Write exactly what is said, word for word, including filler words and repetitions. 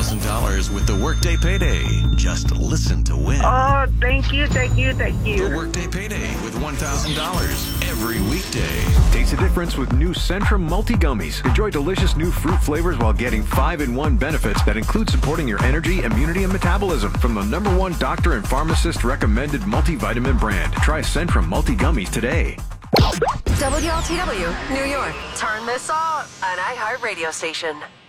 thousand dollars with the Workday Payday. Just listen to win. Oh, thank you, thank you, thank you. The Workday Payday with one thousand dollars every weekday. Taste the difference with new Centrum Multi Gummies. Enjoy delicious new fruit flavors while getting five in one benefits that include supporting your energy, immunity, and metabolism from the number one doctor and pharmacist recommended multivitamin brand. Try Centrum Multi Gummies today. W L T W, New York. Turn this on, an iHeart radio station.